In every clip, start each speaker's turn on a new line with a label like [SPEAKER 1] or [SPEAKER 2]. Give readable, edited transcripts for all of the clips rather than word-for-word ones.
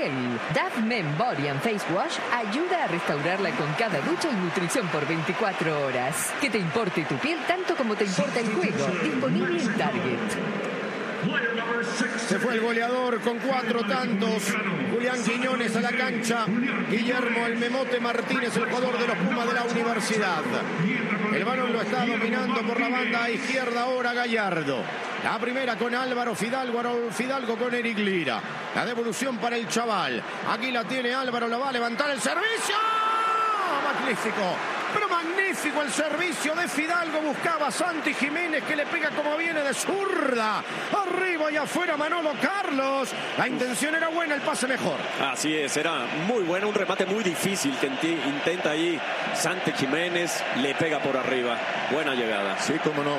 [SPEAKER 1] piel. Dove Men Body and Face Wash ayuda a restaurarla con cada ducha y nutrición por 24 horas. Que te importe tu piel tanto como te importa el juego. Disponible en Target.
[SPEAKER 2] Se fue el goleador con 4 tantos. Julián Quiñones a la cancha. Guillermo el Memote Martínez, el jugador de los Pumas de la Universidad. El balón lo está dominando por la banda izquierda ahora Gallardo. La primera con Álvaro Fidalgo con Eric Lira. La devolución para el chaval. Aquí la tiene Álvaro, la va a levantar el servicio. Magnífico. Pero magnífico el servicio de Fidalgo. Buscaba a Santi Jiménez que le pega como viene de zurda. Arriba y afuera Manolo Carlos. La intención era buena, el pase mejor.
[SPEAKER 3] Así es, era muy bueno. Un remate muy difícil que intenta ahí Santi Jiménez. Le pega por arriba. Buena llegada.
[SPEAKER 2] Sí, cómo no.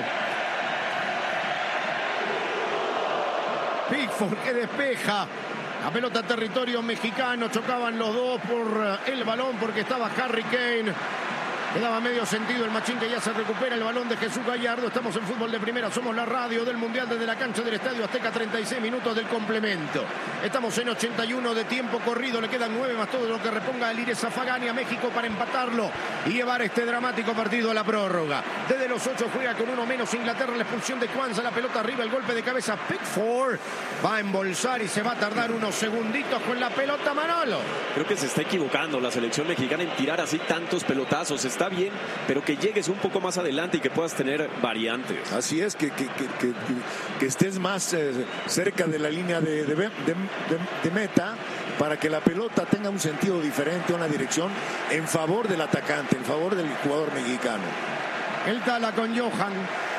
[SPEAKER 2] Pickford que despeja. La pelota territorio mexicano. Chocaban los dos por el balón porque estaba Harry Kane. Le daba medio sentido el machín que ya se recupera el balón de Jesús Gallardo. Estamos en Fútbol de Primera, somos la radio del Mundial desde la cancha del Estadio Azteca, 36 minutos del complemento. Estamos en 81 de tiempo corrido, le quedan 9 más todo lo que reponga el Ires Zafagani a México para empatarlo y llevar este dramático partido a la prórroga. Desde los 8 juega con uno menos Inglaterra, la expulsión de Kwanza, la pelota arriba, el golpe de cabeza, Pickford va a embolsar y se va a tardar unos segunditos con la pelota Manolo.
[SPEAKER 3] Creo que se está equivocando la selección mexicana en tirar así tantos pelotazos. Está bien, pero que llegues un poco más adelante y que puedas tener variantes.
[SPEAKER 4] Así es, que estés más cerca de la línea de meta para que la pelota tenga un sentido diferente, una dirección en favor del atacante, en favor del jugador mexicano.
[SPEAKER 2] El Tala con Johan.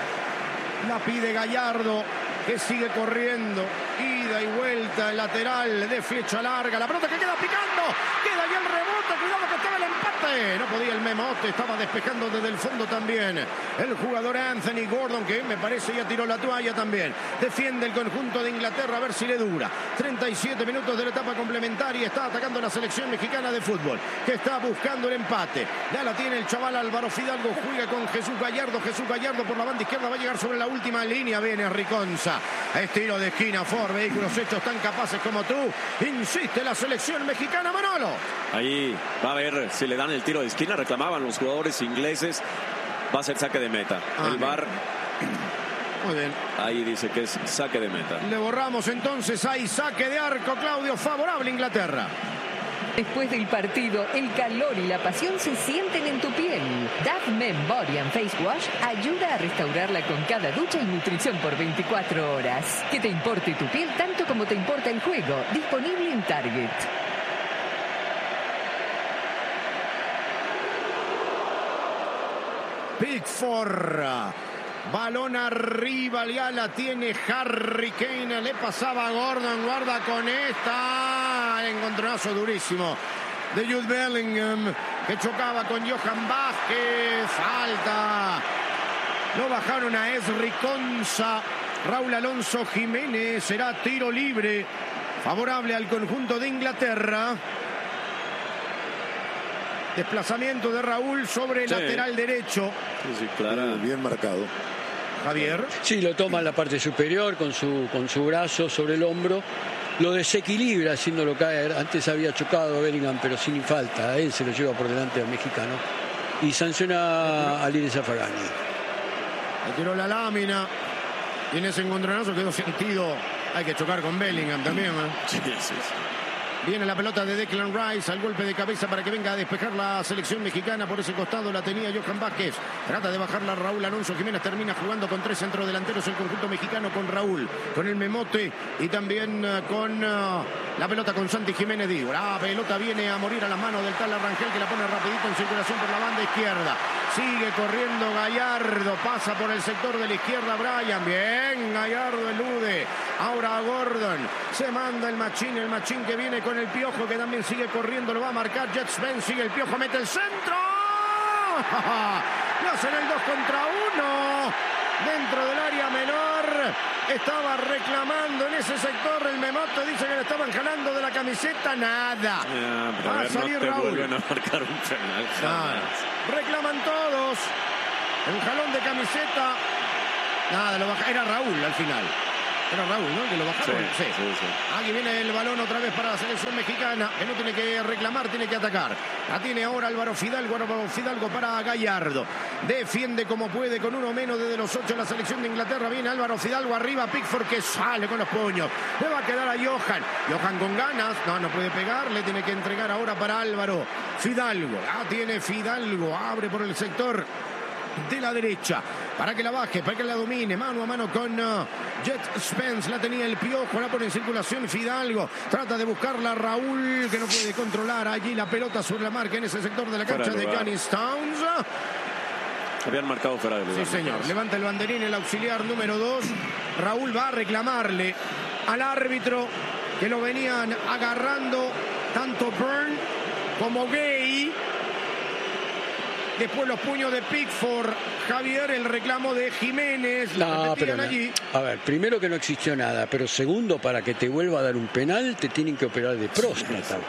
[SPEAKER 2] La pide Gallardo, que sigue corriendo. Ida y vuelta, el lateral de flecha larga. La pelota que queda picando. Queda ya el rebote. Cuidado que estaba el empate. No podía el Memote. Estaba despejando desde el fondo también. El jugador Anthony Gordon, que me parece ya tiró la toalla también. Defiende el conjunto de Inglaterra a ver si le dura. 37 minutos de la etapa complementaria. Está atacando la selección mexicana de fútbol, que está buscando el empate. Ya la tiene el chaval Álvaro Fidalgo. Juega con Jesús Gallardo. Jesús Gallardo por la banda izquierda va a llegar sobre la última línea. Viene Riconza. Estilo de esquina. Ford, vehículos hechos tan capaces como tú. Insiste la selección mexicana, Manolo.
[SPEAKER 3] Ahí va a ver si le dan el tiro de esquina. Reclamaban los jugadores ingleses. Va a ser saque de meta. El VAR.
[SPEAKER 2] Muy bien.
[SPEAKER 3] Ahí dice que es saque de meta.
[SPEAKER 2] Le borramos entonces. Hay saque de arco, Claudio, favorable a Inglaterra.
[SPEAKER 1] Después del partido, el calor y la pasión se sienten en tu piel. Dove Men Body and Face Wash ayuda a restaurarla con cada ducha y nutrición por 24 horas. Que te importe tu piel tanto como te importa el juego. Disponible en Target.
[SPEAKER 2] Pickford. Balón arriba, ya la tiene Harry Kane, le pasaba a Gordon, guarda con esta. Encontronazo durísimo de Jude Bellingham, que chocaba con Johan Vázquez. Falta. Lo bajaron a Esri Conza. Raúl Alonso Jiménez, será tiro libre favorable al conjunto de Inglaterra. Desplazamiento de Raúl sobre el lateral derecho.
[SPEAKER 3] Sí, claro.
[SPEAKER 4] Bien marcado.
[SPEAKER 2] Javier.
[SPEAKER 5] Sí, lo toma en la parte superior con su brazo sobre el hombro. Lo desequilibra haciéndolo caer. Antes había chocado a Bellingham, pero sin falta. A él se lo lleva por delante al mexicano. Y sanciona a Ires Zafagani.
[SPEAKER 2] Le tiró la lámina. Y en ese encontronazo quedó sentido. Hay que chocar con Bellingham también, ¿eh?
[SPEAKER 3] Sí, sí, sí.
[SPEAKER 2] Viene la pelota de Declan Rice al golpe de cabeza para que venga a despejar la selección mexicana. Por ese costado la tenía Johan Vázquez. Trata de bajarla Raúl Alonso Jiménez. Termina jugando con 3 centrodelanteros el conjunto mexicano, con Raúl, con el Memote y también con la pelota con Santi Jiménez. Digo, la pelota viene a morir a las manos del Tala Rangel, que la pone rapidito en circulación por la banda izquierda. Sigue corriendo Gallardo. Pasa por el sector de la izquierda Brian. Bien, Gallardo elude. Ahora a Gordon. Se manda el machín que viene con el Piojo, que también sigue corriendo. Lo va a marcar Jet Spence. Sigue el Piojo, mete el centro. Le hacen el 2 contra 1. Dentro del área menor. Estaba reclamando en ese sector el Memote. Dice que le estaban jalando de la camiseta. Nada. Va a salir
[SPEAKER 3] no
[SPEAKER 2] Raúl.
[SPEAKER 3] vuelven a marcar un penal.
[SPEAKER 2] Reclaman todos. Un jalón de camiseta. Nada, lo baja. Era Raúl al final. Era Raúl, ¿no? Que lo bajaron.
[SPEAKER 3] Sí.
[SPEAKER 2] Aquí viene el balón otra vez para la selección mexicana, que no tiene que reclamar, tiene que atacar. La tiene ahora Álvaro Fidalgo para Gallardo. Defiende como puede con uno menos desde los 8 la selección de Inglaterra. Viene Álvaro Fidalgo arriba, Pickford que sale con los puños. Le va a quedar a Johan. Johan con ganas. No puede pegar, le tiene que entregar ahora para Álvaro Fidalgo. La tiene Fidalgo, abre por el sector de la derecha para que la baje, para que la domine, mano a mano con Jet Spence. La tenía el Piojo, la pone en circulación Fidalgo, trata de buscarla Raúl, que no puede controlar allí la pelota sobre la marca en ese sector de la cancha de Canis Towns.
[SPEAKER 3] Habían marcado fuera de lugar.
[SPEAKER 2] Sí, señor. Levanta el banderín el auxiliar número 2. Raúl va a reclamarle al árbitro que lo venían agarrando tanto Byrne como Gay. Después los puños de Pickford, Javier, el reclamo de Jiménez.
[SPEAKER 5] No, pero allí. A ver, primero que no existió nada, pero segundo, para que te vuelva a dar un penal, te tienen que operar de próstata.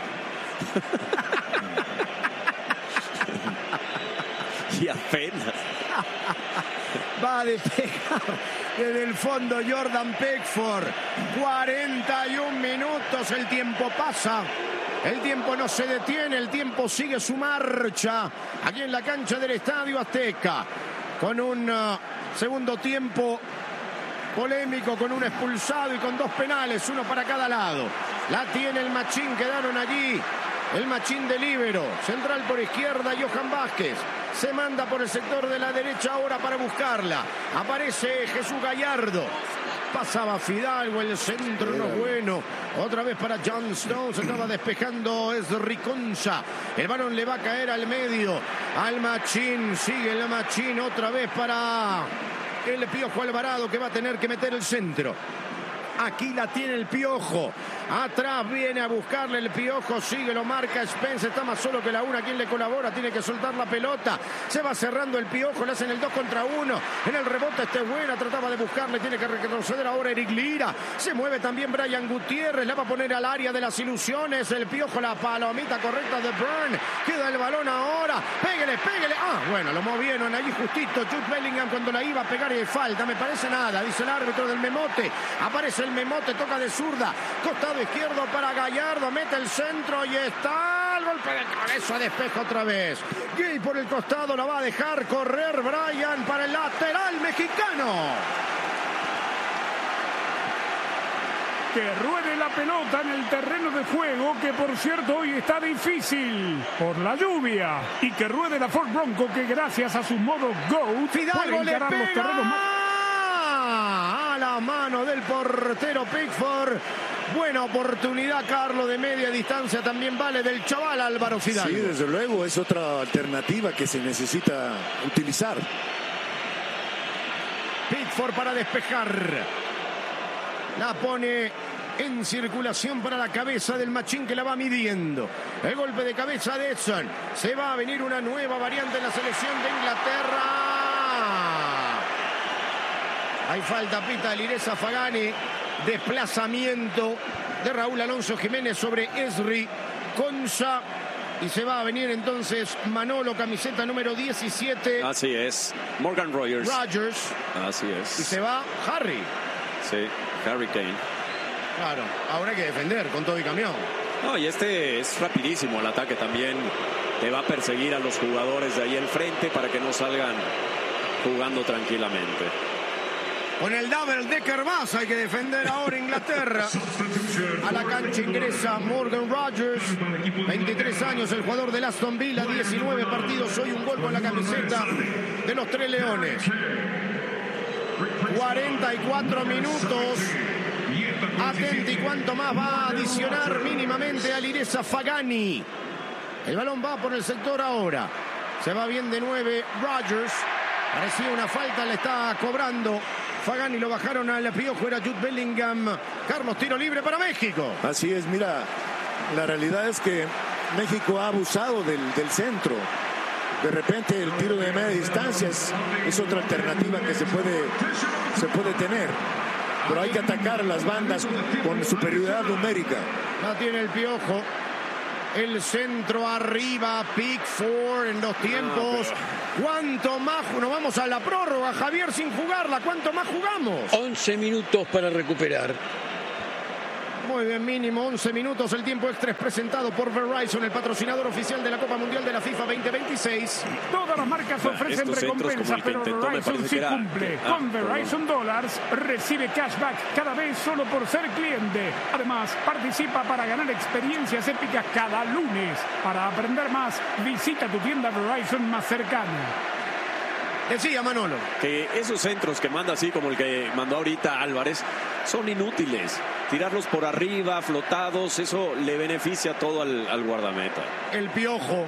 [SPEAKER 3] Y apenas.
[SPEAKER 2] Va a despejar desde el fondo Jordan Pickford. 41 minutos, el tiempo pasa. El tiempo no se detiene, el tiempo sigue su marcha aquí en la cancha del Estadio Azteca, con un segundo tiempo polémico, con un expulsado y con 2 penales, uno para cada lado. La tiene el machín, quedaron allí el machín de líbero, central por izquierda, Johan Vázquez. Se manda por el sector de la derecha ahora para buscarla. Aparece Jesús Gallardo. Pasaba Fidalgo, el centro no es bueno. Otra vez para John Stones, se estaba despejando Esri Concha. El balón le va a caer al medio. Al Machín, sigue el Machín otra vez para el Piojo Alvarado, que va a tener que meter el centro. Aquí la tiene el Piojo. Atrás viene a buscarle el Piojo. Sigue, lo marca Spence. Está más solo que la una. ¿Quién le colabora? Tiene que soltar la pelota. Se va cerrando el Piojo. Le hacen el 2 contra 1. En el rebote este buena. Trataba de buscarle. Tiene que retroceder ahora Eric Lira. Se mueve también Brian Gutiérrez. La va a poner al área de las ilusiones. El Piojo, la palomita correcta de Byrne. Queda el balón ahora. Péguele. Bueno, lo movieron allí justito. Jude Bellingham cuando la iba a pegar y falta. Me parece nada. Dice el árbitro del Memote. Aparece el Memote. Toca de zurda. Costado izquierdo para Gallardo, mete el centro y está el golpe de cabeza, despeja otra vez. Gay por el costado, la va a dejar correr Brian para el lateral mexicano.
[SPEAKER 6] Que ruede la pelota en el terreno de juego, que por cierto hoy está difícil por la lluvia. Y que ruede la Ford Bronco, que gracias a su modo GOAT
[SPEAKER 2] Fidalgo
[SPEAKER 6] puede encarar los terrenos más...
[SPEAKER 2] a la mano del portero Pickford. Buena oportunidad, Carlos, de media distancia también vale del chaval Álvaro Fidalgo.
[SPEAKER 4] Sí, desde luego, es otra alternativa que se necesita utilizar.
[SPEAKER 2] Pickford para despejar. La pone en circulación para la cabeza del Machín, que la va midiendo. El golpe de cabeza de Edson. Se va a venir una nueva variante en la selección de Inglaterra. Hay falta, pita Lireza Fagani. Desplazamiento de Raúl Alonso Jiménez sobre Esri Concha. Y se va a venir entonces Manolo, camiseta número 17.
[SPEAKER 3] Así es. Morgan Rogers. Así es.
[SPEAKER 2] Y se va Harry.
[SPEAKER 3] Sí, Harry Kane.
[SPEAKER 2] Claro, ahora hay que defender con todo y camión.
[SPEAKER 3] No, y este es rapidísimo el ataque también. Te va a perseguir a los jugadores de ahí al frente para que no salgan jugando tranquilamente.
[SPEAKER 2] Con el double decker más hay que defender ahora Inglaterra. A la cancha ingresa Morgan Rogers, 23 años, el jugador del Aston Villa, 19 partidos, hoy un gol con la camiseta de los Tres Leones. 44 minutos. Atenti cuánto más va a adicionar mínimamente a Lireza Fagani. El balón va por el sector ahora. Se va bien de 9 Rogers. Parecía una falta, le está cobrando Fagani, lo bajaron al Piojo, era Jude Bellingham. Carlos, tiro libre para México.
[SPEAKER 4] Así es, mira, la realidad es que México ha abusado del centro. De repente el tiro de media distancia es otra alternativa que se puede tener. Pero hay que atacar las bandas con superioridad numérica.
[SPEAKER 2] La tiene el Piojo. El centro arriba, Pickford en los tiempos. ¿Cuánto más? Nos vamos a la prórroga, Javier, sin jugarla. ¿Cuánto más jugamos?
[SPEAKER 5] 11 minutos para recuperar.
[SPEAKER 2] Muy bien, mínimo 11 minutos. El tiempo extra es presentado por Verizon, el patrocinador oficial de la Copa Mundial de la FIFA 2026.
[SPEAKER 6] Todas las marcas ofrecen recompensas, pero Verizon sí cumple. Con Verizon Dollars recibe cashback cada vez solo por ser cliente. Además, participa para ganar experiencias épicas cada lunes. Para aprender más, visita tu tienda Verizon más cercana.
[SPEAKER 2] Decía Manolo
[SPEAKER 3] que esos centros que manda así como el que mandó ahorita Álvarez son inútiles. Tirarlos por arriba, flotados, eso le beneficia todo al guardameta.
[SPEAKER 2] El Piojo.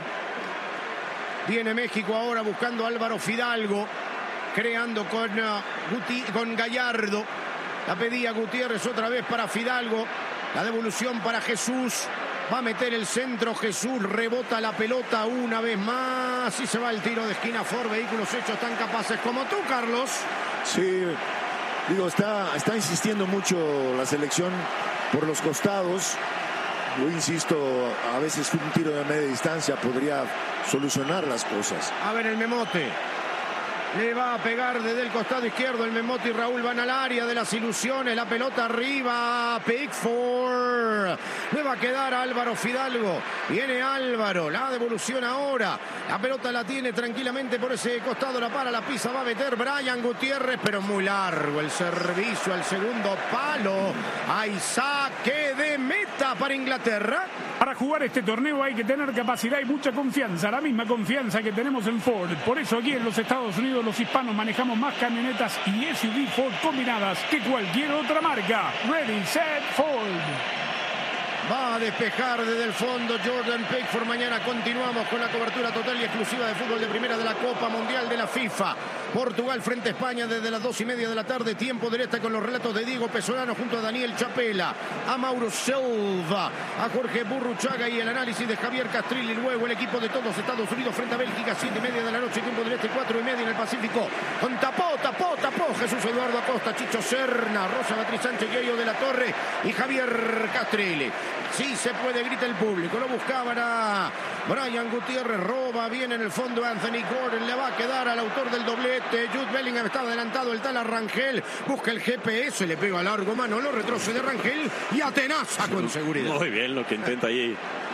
[SPEAKER 2] Viene México ahora buscando a Álvaro Fidalgo, creando con Gallardo. La pedía Gutiérrez otra vez para Fidalgo. La devolución para Jesús. Va a meter el centro Jesús, rebota la pelota una vez más y se va el tiro de esquina. Ford, vehículos hechos tan capaces como tú, Carlos.
[SPEAKER 4] Sí, digo, está insistiendo mucho la selección por los costados. Yo insisto, a veces un tiro de media distancia podría solucionar las cosas.
[SPEAKER 2] A ver el Memote. Le va a pegar desde el costado izquierdo. El Memote y Raúl van al área de las ilusiones. La pelota arriba. Pickford. Le va a quedar a Álvaro Fidalgo. Viene Álvaro. La devolución ahora. La pelota la tiene tranquilamente por ese costado. La para, la pisa. Va a meter Brian Gutiérrez. Pero muy largo el servicio al segundo palo. Hay saque de meta para Inglaterra.
[SPEAKER 6] Para jugar este torneo hay que tener capacidad y mucha confianza. La misma confianza que tenemos en Ford. Por eso aquí en los Estados Unidos los hispanos manejamos más camionetas y SUV Ford combinadas que cualquier otra marca. Ready, set, Ford.
[SPEAKER 2] Va a despejar desde el fondo Jordan Pickford. Mañana continuamos con la cobertura total y exclusiva de fútbol de primera de la Copa Mundial de la FIFA. Portugal frente a España desde las 2:30 de la tarde. Tiempo directo con los relatos de Diego Pesolano junto a Daniel Chapela, a Mauro Silva, a Jorge Burruchaga y el análisis de Javier Castrilli. Luego el equipo de todos Estados Unidos frente a Bélgica, 7:30 de la noche. Tiempo directo, 4:30 en el Pacífico. Con tapó Jesús Eduardo Acosta, Chicho Serna, Rosa Beatriz Sánchez, Yoyo de la Torre y Javier Castrilli. Sí se puede, grita el público. Lo buscaban a Brian Gutiérrez. Roba bien en el fondo Anthony Gordon. Le va a quedar al autor del doblete. Jude Bellingham está adelantado. El tal a Rangel. Busca el GPS. Le pega largo mano. Lo retrocede Rangel y atenaza con seguridad.
[SPEAKER 3] Muy bien lo que intenta ahí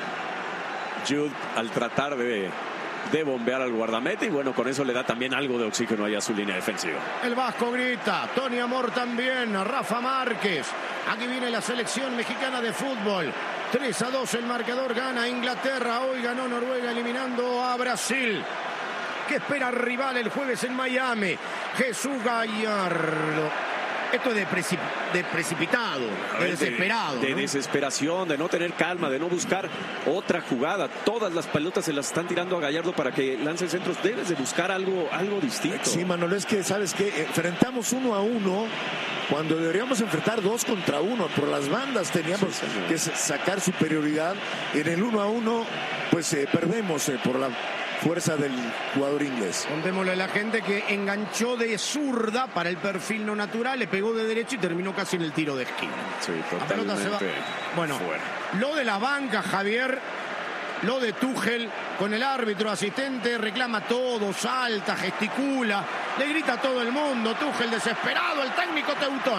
[SPEAKER 3] Jude al tratar de bombear al guardameta. Y bueno, con eso le da también algo de oxígeno ahí a su línea defensiva.
[SPEAKER 2] El vasco grita. Tony Amor también. Rafa Márquez. Aquí viene la selección mexicana de fútbol. 3-2 el marcador, gana Inglaterra. Hoy ganó Noruega eliminando a Brasil. ¿Qué espera rival el jueves en Miami? Jesús Gallardo. Esto es de precipitado, de desesperado.
[SPEAKER 3] De
[SPEAKER 2] ¿no?
[SPEAKER 3] desesperación, de no tener calma, de no buscar otra jugada. Todas las pelotas se las están tirando a Gallardo para que lance centros. Debes de buscar algo distinto.
[SPEAKER 4] Sí, Manolo, es que, ¿sabes qué? Enfrentamos 1-1 cuando deberíamos enfrentar 2 contra 1. Por las bandas teníamos que sacar superioridad. En el 1-1, pues perdemos por la fuerza del jugador inglés.
[SPEAKER 2] Contémosle a la gente que enganchó de zurda para el perfil no natural, le pegó de derecho y terminó casi en el tiro de esquina.
[SPEAKER 3] Sí,
[SPEAKER 2] la pelota se va. Bueno,
[SPEAKER 3] fuera.
[SPEAKER 2] Lo de la banca, Javier, lo de Tuchel con el árbitro asistente, reclama todo, salta, gesticula, le grita a todo el mundo. Tuchel desesperado, el técnico teutón.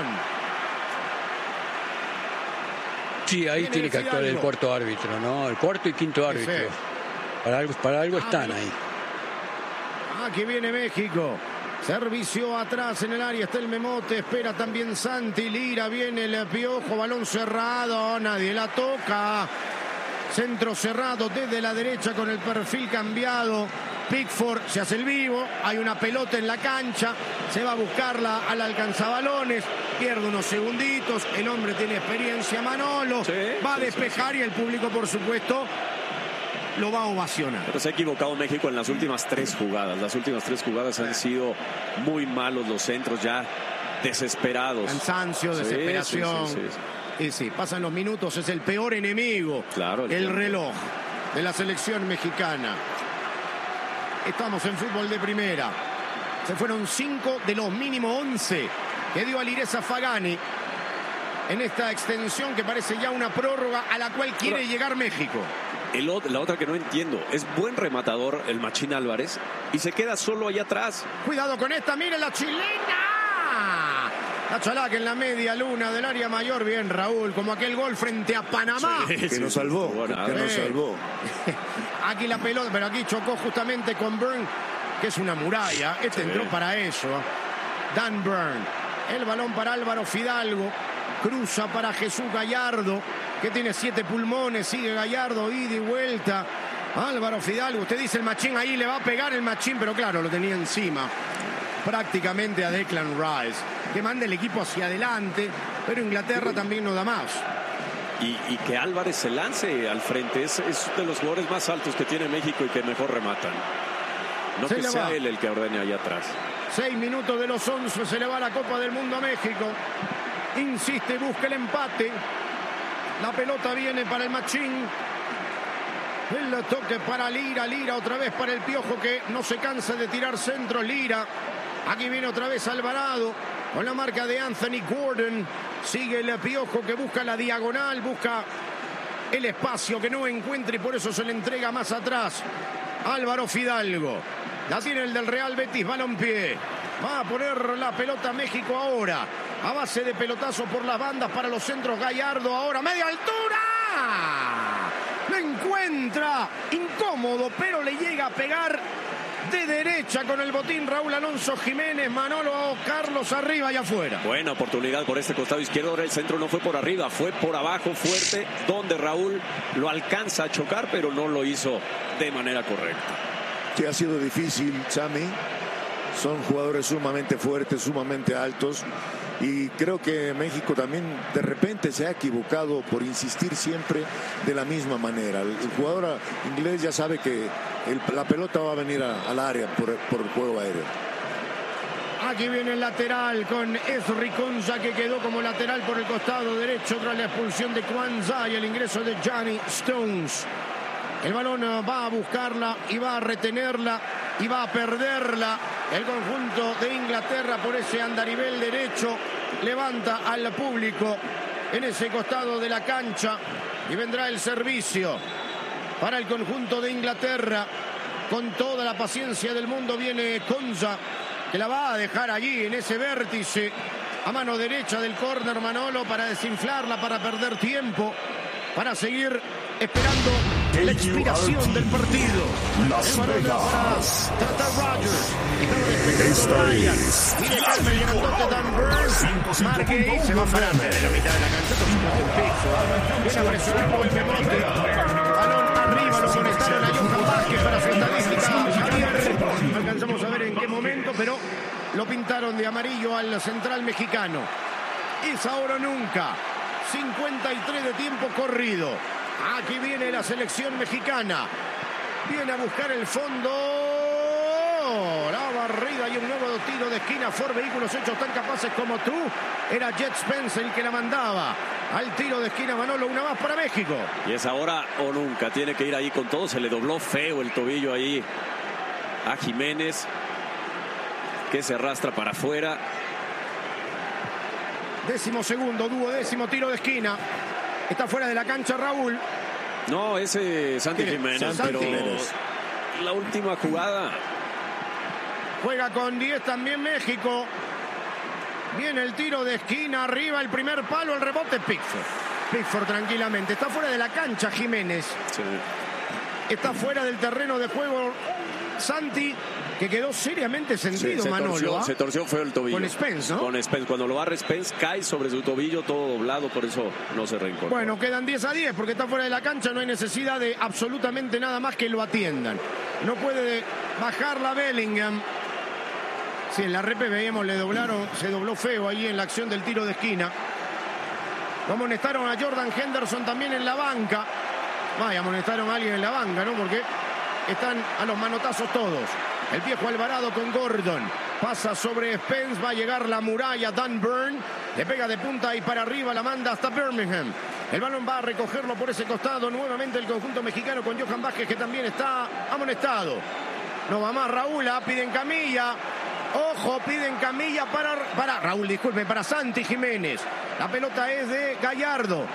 [SPEAKER 5] Sí, ahí tiene que actuar el cuarto árbitro, ¿no? El cuarto y quinto árbitro. Sí. Para algo están ahí.
[SPEAKER 2] Aquí viene México. Servicio atrás en el área. Está el Memote. Espera también Santi Lira. Viene el Piojo. Balón cerrado. Nadie la toca. Centro cerrado desde la derecha con el perfil cambiado. Pickford se hace el vivo. Hay una pelota en la cancha. Se va a buscarla al alcanzabalones. Pierde unos segunditos. El hombre tiene experiencia, Manolo. Sí, va a despejar y el público, por supuesto, lo va a ovacionar.
[SPEAKER 3] Pero se ha equivocado México en las últimas 3 jugadas. Las últimas 3 jugadas han sido muy malos los centros, ya desesperados.
[SPEAKER 2] Cansancio, desesperación. Sí, pasan los minutos, es el peor enemigo.
[SPEAKER 3] Claro,
[SPEAKER 2] el reloj de la selección mexicana. Estamos en fútbol de primera. Se fueron 5 de los mínimo 11 que dio Alireza Fagani en esta extensión que parece ya una prórroga a la cual quiere llegar México.
[SPEAKER 3] La otra que no entiendo, es buen rematador el Machín Álvarez y se queda solo allá atrás.
[SPEAKER 2] Cuidado con esta, mire la chilena. La Chalaca en la media luna del área mayor. Bien, Raúl, como aquel gol frente a Panamá.
[SPEAKER 4] Que nos salvó.
[SPEAKER 2] Aquí la pelota, pero aquí chocó justamente con Byrne, que es una muralla. Entró para eso. Dan Byrne. El balón para Álvaro Fidalgo. Cruza para Jesús Gallardo, que tiene 7 pulmones. Sigue Gallardo, ida y vuelta. Álvaro Fidalgo. Usted dice el Machín ahí le va a pegar el Machín, pero claro, lo tenía encima prácticamente a Declan Rice, que manda el equipo hacia adelante, pero Inglaterra también no da más.
[SPEAKER 3] Y que Álvarez se lance al frente, es de los jugadores más altos que tiene México y que mejor rematan. No que sea él el que ordene allá atrás. 6
[SPEAKER 2] minutos de los 11, se le va la Copa del Mundo a México. Insiste, busca el empate. La pelota viene para el Machín. El toque para Lira otra vez para el Piojo, que no se cansa de tirar centros. Lira, aquí viene otra vez Alvarado con la marca de Anthony Gordon. Sigue el Piojo, que busca la diagonal, busca el espacio que no encuentra y por eso se le entrega más atrás. Álvaro Fidalgo, la tiene el del Real Betis, balompié. Va a poner la pelota México ahora, a base de pelotazo por las bandas para los centros. Gallardo ahora, media altura. Lo encuentra incómodo, pero le llega a pegar de derecha con el botín Raúl Alonso Jiménez. Manolo Carlos arriba y afuera.
[SPEAKER 3] Buena oportunidad por este costado izquierdo. Ahora el centro no fue por arriba, fue por abajo fuerte, donde Raúl lo alcanza a chocar, pero no lo hizo de manera correcta.
[SPEAKER 4] Que ha sido difícil, Sammy. Son jugadores sumamente fuertes, sumamente altos. Y creo que México también de repente se ha equivocado por insistir siempre de la misma manera. El jugador inglés ya sabe que la pelota va a venir al área por el juego aéreo.
[SPEAKER 2] Aquí viene el lateral con Esri Konza, que quedó como lateral por el costado derecho tras la expulsión de Kwanzaa y el ingreso de Johnny Stones. El balón va a buscarla y va a retenerla y va a perderla. El conjunto de Inglaterra por ese andarivel derecho levanta al público en ese costado de la cancha y vendrá el servicio para el conjunto de Inglaterra. Con toda la paciencia del mundo viene Konza, que la va a dejar allí en ese vértice a mano derecha del córner, Manolo, para desinflarla, para perder tiempo, para seguir esperando la expiración del partido.
[SPEAKER 7] Las Vegas.
[SPEAKER 2] Tata Rogers.
[SPEAKER 7] Esta es
[SPEAKER 2] Mire Carmen, grandote Dan Burns. Marque y se va parando de la mitad de la cancha. Por supuesto el peso. Viene a presionar por el pemote. Balón arriba, lo conectaron a Johan Vázquez para su estadística. Javier. No alcanzamos a ver en qué momento, pero lo pintaron de amarillo al central mexicano. Es ahora o nunca. 53 de tiempo corrido. Aquí viene la selección mexicana. Viene a buscar el fondo. La barrida y un nuevo tiro de esquina. Ford Vehículos hechos tan capaces como tú. Era Jet Spence el que la mandaba al tiro de esquina. Manolo, una más para México.
[SPEAKER 3] Y es ahora o nunca. Tiene que ir ahí con todo. Se le dobló feo el tobillo ahí a Jiménez, que se arrastra para afuera.
[SPEAKER 2] 12º, duodécimo tiro de esquina. Está fuera de la cancha Raúl.
[SPEAKER 3] No, ese Santi Jiménez, pero la última jugada.
[SPEAKER 2] Juega con 10 también México. Viene el tiro de esquina, arriba el primer palo, el rebote Pickford tranquilamente. Está fuera de la cancha Jiménez.
[SPEAKER 3] Sí.
[SPEAKER 2] Está fuera del terreno de juego Santi, que quedó seriamente sentido,
[SPEAKER 3] sí,
[SPEAKER 2] Manolo.
[SPEAKER 3] Se torció feo el tobillo.
[SPEAKER 2] Con Spence, ¿no?
[SPEAKER 3] Con Spence. Cuando lo barre Spence, cae sobre su tobillo todo doblado, por eso no se reincorpora.
[SPEAKER 2] Bueno, quedan 10-10 porque está fuera de la cancha. No hay necesidad de absolutamente nada más que lo atiendan. No puede bajar la Bellingham. Sí, en la repe veíamos, se dobló feo ahí en la acción del tiro de esquina. Amonestaron a Jordan Henderson también en la banca. Vaya, amonestaron a alguien en la banca, ¿no? Porque están a los manotazos todos. El viejo Alvarado con Gordon. Pasa sobre Spence, va a llegar la muralla. Dan Burn le pega de punta y para arriba, la manda hasta Birmingham. El balón va a recogerlo por ese costado. Nuevamente el conjunto mexicano con Johan Vázquez, que también está amonestado. No va más Raúl, piden camilla. Ojo, piden camilla para Raúl, disculpe, para Santi Jiménez. La pelota es de Gallardo.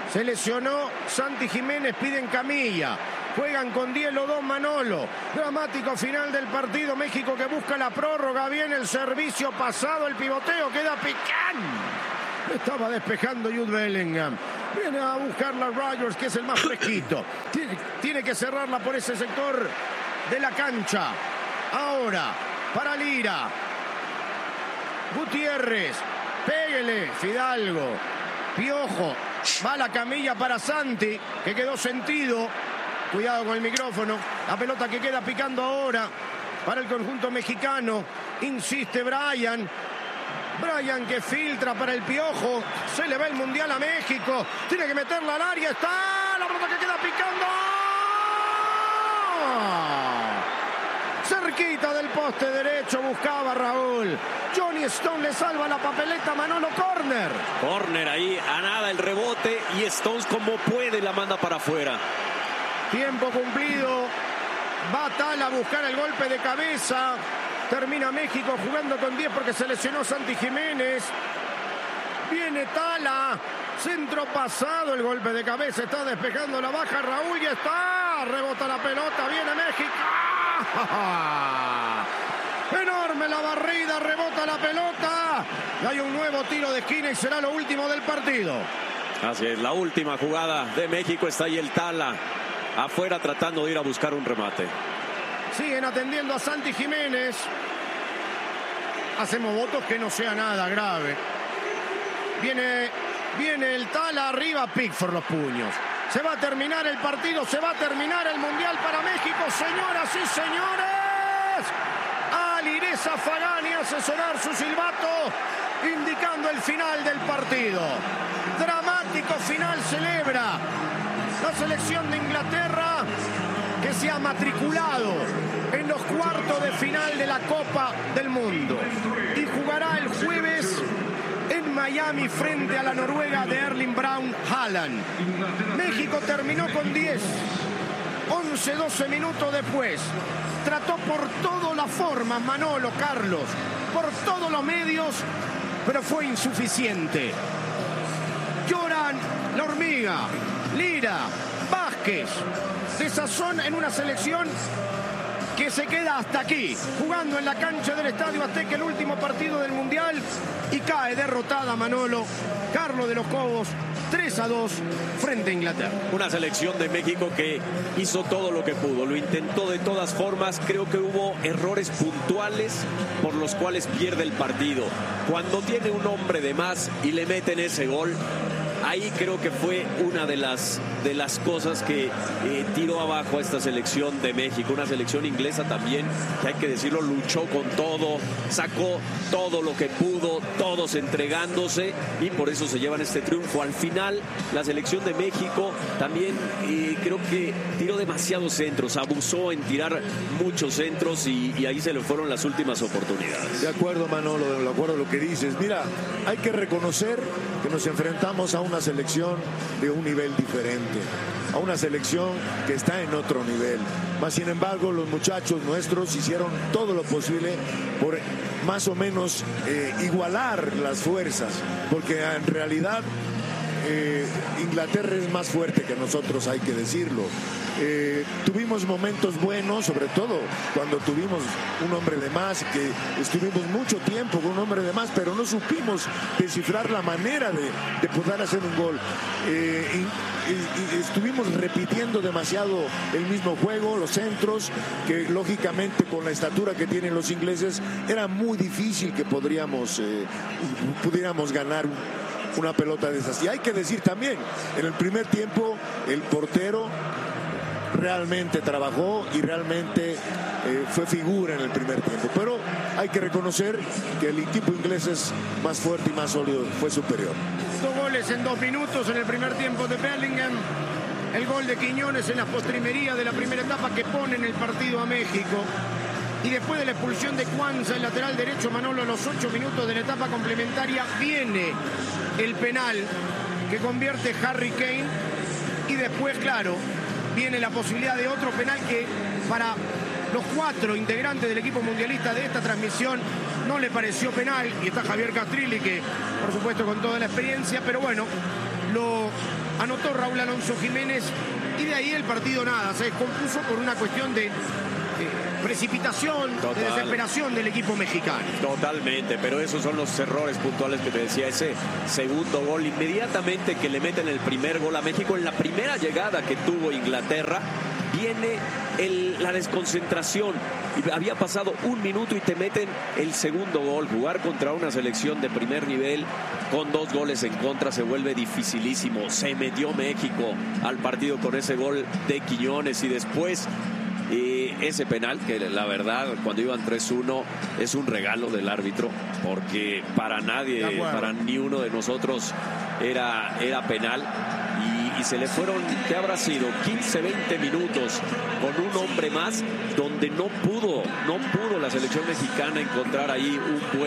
[SPEAKER 2] Se lesionó Santi Jiménez, piden camilla. Juegan con 10 los dos, Manolo. Dramático final del partido. México que busca la prórroga. Viene el servicio pasado, el pivoteo. Queda Picán. Estaba despejando Jude Bellingham. Viene a buscar la Rodgers, que es el más fresquito. Tiene que cerrarla por ese sector de la cancha. Ahora, para Lira. Gutiérrez. Péguele. Fidalgo. Piojo. Va la camilla para Santi, que quedó sentido. Cuidado con el micrófono. La pelota que queda picando ahora para el conjunto mexicano. Insiste Brian. Brian que filtra para el Piojo. Se le va el Mundial a México. Tiene que meterla al área. Está la pelota que queda picando. Cerquita del poste derecho buscaba Raúl. Johnny Stone le salva la papeleta. Manolo, córner.
[SPEAKER 3] Córner ahí, a nada el rebote y Stones como puede la manda para afuera.
[SPEAKER 2] Tiempo cumplido. Va Tala a buscar el golpe de cabeza. Termina México jugando con 10 porque se lesionó Santi Jiménez. Viene Tala. Centro pasado, el golpe de cabeza. Está despejando la baja Raúl y está. Rebota la pelota. Viene México. Enorme la barrida. Rebota la pelota. Y hay un nuevo tiro de esquina y será lo último del partido.
[SPEAKER 3] Así es, la última jugada de México. Está ahí el Tala afuera tratando de ir a buscar un remate.
[SPEAKER 2] Siguen atendiendo a Santi Jiménez. Hacemos votos que no sea nada grave. Viene el Tala arriba, Pickford los puños. Se va a terminar el partido, se va a terminar el Mundial para México, señoras y señores. Alireza Farani hace sonar su silbato, indicando el final del partido. Dramático final celebra la selección de Inglaterra, que se ha matriculado en los cuartos de final de la Copa del Mundo y jugará el jueves en Miami frente a la Noruega de Erling Braut Haaland. México terminó con 10. 11-12 minutos después. Trató por todas las formas, Manolo, Carlos, por todos los medios, pero fue insuficiente. Lloran la Hormiga, Lira, Vázquez. Desazón en una selección que se queda hasta aquí, jugando en la cancha del Estadio Azteca el último partido del Mundial y cae derrotada, Manolo. Carlos de los Cobos, 3-2 frente a Inglaterra.
[SPEAKER 3] Una selección de México que hizo todo lo que pudo, lo intentó de todas formas. Creo que hubo errores puntuales por los cuales pierde el partido. Cuando tiene un hombre de más y le meten ese gol, ahí creo que fue una de las cosas que tiró abajo a esta selección de México. Una selección inglesa también, que hay que decirlo, luchó con todo, sacó todo lo que pudo, todos entregándose, y por eso se llevan este triunfo. Al final, la selección de México también creo que tiró demasiados centros, abusó en tirar muchos centros y ahí se le fueron las últimas oportunidades.
[SPEAKER 4] De acuerdo, Manolo, de acuerdo a lo que dices. Mira, hay que reconocer que nos enfrentamos a una selección de un nivel diferente, a una selección que está en otro nivel. Más sin embargo, los muchachos nuestros hicieron todo lo posible por más o menos igualar las fuerzas, porque en realidad Inglaterra es más fuerte que nosotros, hay que decirlo. Tuvimos momentos buenos, sobre todo cuando tuvimos un hombre de más, que estuvimos mucho tiempo con un hombre de más, pero no supimos descifrar la manera de poder hacer un gol. Y estuvimos repitiendo demasiado el mismo juego, los centros, que lógicamente con la estatura que tienen los ingleses era muy difícil que pudiéramos ganar una pelota de esas. Y hay que decir también, en el primer tiempo el portero realmente trabajó y realmente fue figura en el primer tiempo, pero hay que reconocer que el equipo inglés es más fuerte y más sólido, fue superior.
[SPEAKER 2] 2 goles en 2 minutos en el primer tiempo de Bellingham, el gol de Quiñones en la postrimería de la primera etapa que pone en el partido a México, y después de la expulsión de Cuanza, el lateral derecho, Manolo, a los 8 minutos de la etapa complementaria viene el penal que convierte Harry Kane, y después, claro, viene la posibilidad de otro penal que para los 4 integrantes del equipo mundialista de esta transmisión no le pareció penal, y está Javier Castrilli, que por supuesto con toda la experiencia, pero bueno, lo anotó Raúl Alonso Jiménez y de ahí el partido nada, se descompuso por una cuestión de precipitación, de desesperación del equipo mexicano.
[SPEAKER 3] Totalmente, pero esos son los errores puntuales que te decía. Ese segundo gol, inmediatamente que le meten el primer gol a México, en la primera llegada que tuvo Inglaterra, viene la desconcentración. Había pasado 1 minuto y te meten el segundo gol. Jugar contra una selección de primer nivel con 2 goles en contra se vuelve dificilísimo. Se metió México al partido con ese gol de Quiñones y después ese penal que la verdad cuando iban 3-1 es un regalo del árbitro, porque para nadie, para ni uno de nosotros era penal. Y se le fueron, ¿qué habrá sido? 15-20 minutos con un hombre más, donde no pudo la selección mexicana encontrar ahí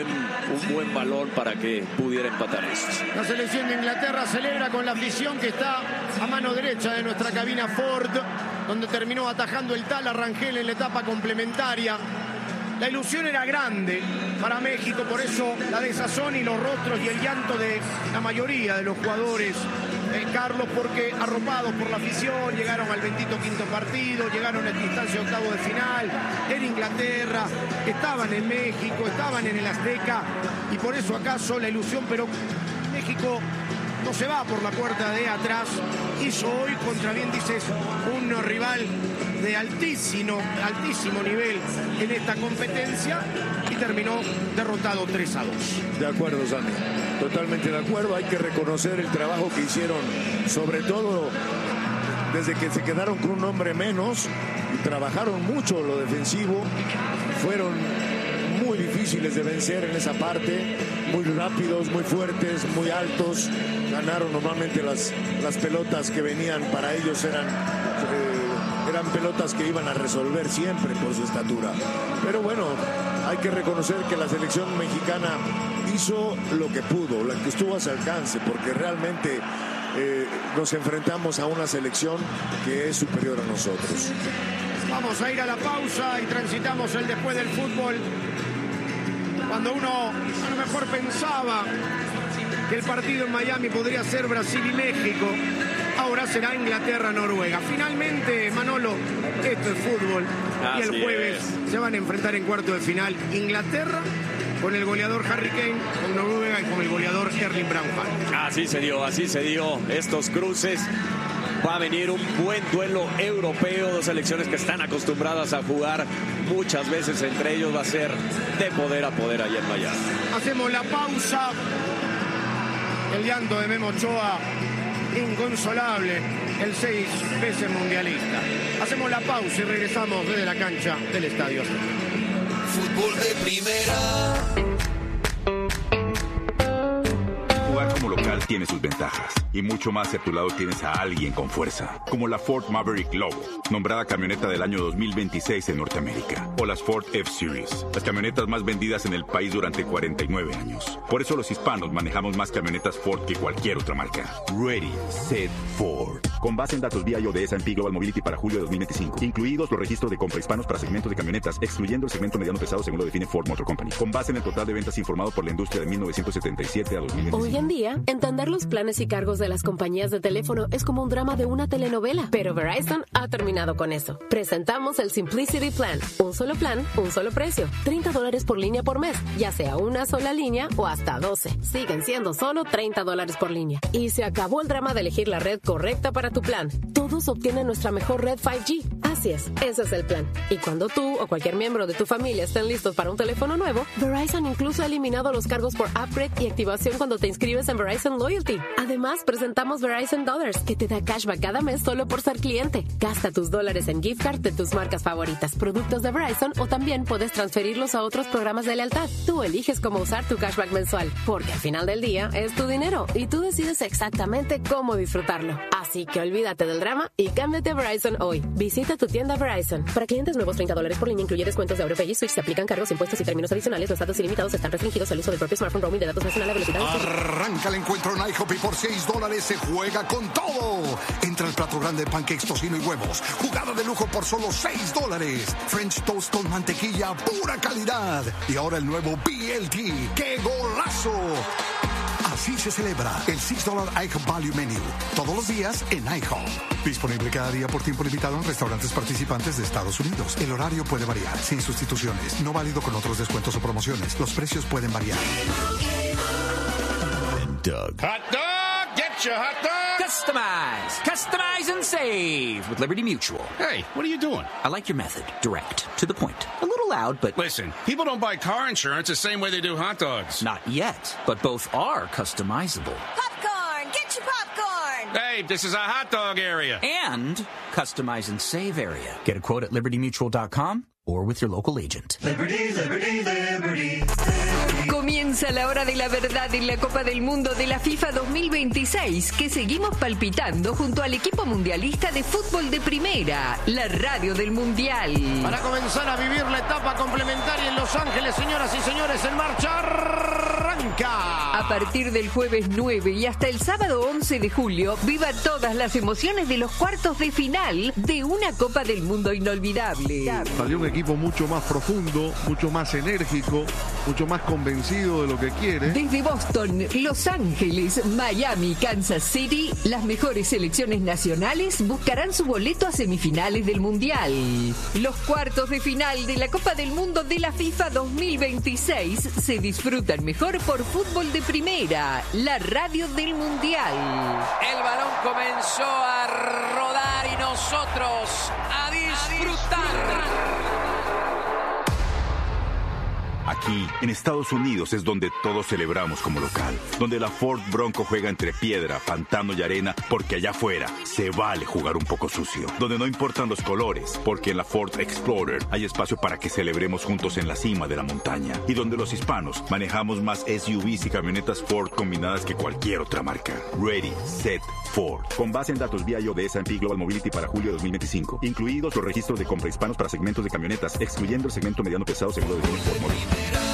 [SPEAKER 3] un buen balón para que pudiera empatar eso.
[SPEAKER 2] La selección de Inglaterra celebra con la afición que está a mano derecha de nuestra cabina Ford, donde terminó atajando el Tala Rangel en la etapa complementaria. La ilusión era grande para México, por eso la desazón y los rostros y el llanto de la mayoría de los jugadores, Carlos, porque arropados por la afición llegaron al 25º partido, llegaron a esta instancia octavo de final en Inglaterra, estaban en México, estaban en el Azteca y por eso acaso la ilusión, pero México no se va por la puerta de atrás, hizo hoy contra, bien dices, un rival de altísimo nivel en esta competencia y terminó derrotado 3-2.
[SPEAKER 4] De acuerdo, Sammy, totalmente de acuerdo. Hay que reconocer el trabajo que hicieron, sobre todo desde que se quedaron con un hombre menos y trabajaron mucho lo defensivo. Fueron muy difíciles de vencer en esa parte, muy rápidos, muy fuertes, muy altos. Ganaron normalmente las pelotas que venían para ellos, eran pelotas que iban a resolver siempre por su estatura. Pero bueno, hay que reconocer que la selección mexicana hizo lo que pudo, lo que estuvo a su alcance, porque realmente nos enfrentamos a una selección que es superior a nosotros.
[SPEAKER 2] Vamos a ir a la pausa y transitamos el después del fútbol. Cuando uno a lo mejor pensaba que el partido en Miami podría ser Brasil y México, ahora será Inglaterra-Noruega. Finalmente, Manolo, esto es fútbol. Y el jueves se van a enfrentar en cuarto de final Inglaterra con el goleador Harry Kane, con Noruega y con el goleador Erling Braut Haaland.
[SPEAKER 3] Así se dio estos cruces. Va a venir un buen duelo europeo, dos selecciones que están acostumbradas a jugar muchas veces entre ellos. Va a ser de poder a poder allá en Miami.
[SPEAKER 2] Hacemos la pausa. El llanto de Memo Ochoa, inconsolable, el 6 veces mundialista. Hacemos la pausa y regresamos desde la cancha del Estadio Azteca.
[SPEAKER 8] Fútbol de primera.
[SPEAKER 9] Jugar como local tiene sus ventajas y mucho más si a tu lado tienes a alguien con fuerza, como la Ford Maverick Lobo, nombrada camioneta del año 2026 en Norteamérica, o las Ford F-Series, las camionetas más vendidas en el país durante 49 años. Por eso los hispanos manejamos más camionetas Ford que cualquier otra marca. Ready, Set, Ford. Con base en datos BIO de S&P Global Mobility para julio de 2025, incluidos los registros de compra hispanos para segmentos de camionetas, excluyendo el segmento mediano pesado según lo define Ford Motor Company, con base en el total de ventas informado por la industria de 1977 a 2025.
[SPEAKER 10] Hoy en día, entender los planes y cargos de las compañías de teléfono es como un drama de una telenovela, pero Verizon ha terminado con eso. Presentamos el Simplicity Plan, un solo plan, un solo precio, $30 por línea por mes, ya sea una sola línea o hasta 12. Siguen siendo solo $30 por línea. Y se acabó el drama de elegir la red correcta para tu plan. Todos obtienen nuestra mejor red 5G. Así es, ese es el plan. Y cuando tú o cualquier miembro de tu familia estén listos para un teléfono nuevo, Verizon incluso ha eliminado los cargos por upgrade y activación cuando te inscribes en Verizon Loyalty. Además, presentamos Verizon Dollars, que te da cashback cada mes solo por ser cliente. Gasta tus dólares en gift card de tus marcas favoritas, productos de Verizon, o también puedes transferirlos a otros programas de lealtad. Tú eliges cómo usar tu cashback mensual, porque al final del día es tu dinero y tú decides exactamente cómo disfrutarlo. Así que olvídate del drama y cámbiate a Verizon hoy. Visita tu tienda Verizon. Para clientes nuevos, $30 por línea, incluye descuentos de AuroPay y Switch. Se aplican cargos, impuestos y términos adicionales. Los datos ilimitados están restringidos al uso del propio smartphone. Roaming de datos nacional a velocidad.
[SPEAKER 7] Arranca el encuentro en IHOP y por $6 se juega con todo. Entra el plato grande de pancakes, tocino y huevos. Jugada de lujo por solo $6. French toast con mantequilla, pura calidad. Y ahora el nuevo BLT. ¡Qué golazo! Así se celebra el $6 IHOP Value Menu. Todos los días en IHOP. Disponible cada día por tiempo limitado en restaurantes participantes de Estados Unidos. El horario puede variar, sin sustituciones. No válido con otros descuentos o promociones. Los precios pueden variar.
[SPEAKER 11] Doug.
[SPEAKER 12] Hot dog! Get your hot dog!
[SPEAKER 13] Customize! Customize and save with Liberty Mutual.
[SPEAKER 12] Hey, what are you doing?
[SPEAKER 13] I like your method. Direct. To the point. A little loud, but...
[SPEAKER 12] Listen, people don't buy car insurance the same way they do hot dogs.
[SPEAKER 13] Not yet, but both are customizable.
[SPEAKER 14] Popcorn! Get your popcorn!
[SPEAKER 12] Hey, this is a hot dog area.
[SPEAKER 13] And customize and save area. Get a quote at libertymutual.com or with your local agent.
[SPEAKER 8] Liberty, liberty, liberty.
[SPEAKER 1] Comienza la hora de la verdad en la Copa del Mundo de la FIFA 2026, que seguimos palpitando junto al equipo mundialista de fútbol de primera, la radio del Mundial.
[SPEAKER 2] Para comenzar a vivir la etapa complementaria en Los Ángeles, señoras y señores, en marcha arranca.
[SPEAKER 1] A partir del jueves 9 y hasta el sábado 11 de julio, viva todas las emociones de los cuartos de final de una Copa del Mundo inolvidable.
[SPEAKER 15] Salió un equipo mucho más profundo, mucho más enérgico, mucho más convencido de lo que quiere.
[SPEAKER 1] Desde Boston, Los Ángeles, Miami, Kansas City, las mejores selecciones nacionales buscarán su boleto a semifinales del Mundial. Los cuartos de final de la Copa del Mundo de la FIFA 2026 se disfrutan mejor por fútbol de primera, la radio del Mundial.
[SPEAKER 16] El balón comenzó a rodar y nosotros a disfrutar.
[SPEAKER 9] Aquí, en Estados Unidos, es donde todos celebramos como local. Donde la Ford Bronco juega entre piedra, pantano y arena, porque allá afuera se vale jugar un poco sucio. Donde no importan los colores, porque en la Ford Explorer hay espacio para que celebremos juntos en la cima de la montaña. Y donde los hispanos manejamos más SUVs y camionetas Ford combinadas que cualquier otra marca. Ready, Set, Ford. Con base en datos BIO de S&P Global Mobility para julio de 2025. Incluidos los registros de compra hispanos para segmentos de camionetas, excluyendo el segmento mediano pesado seguro de bienes Ford Mobility.